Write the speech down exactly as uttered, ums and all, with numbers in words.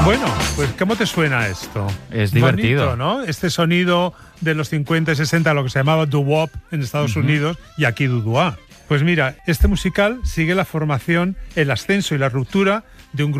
Bueno, pues ¿cómo te suena esto? Es divertido. Bonito, ¿no? Este sonido de los cincuenta y sesenta, lo que se llamaba doo-wop en Estados uh-huh. Unidos, y aquí doo-wop. Pues mira, este musical sigue la formación, el ascenso y la ruptura de un grupo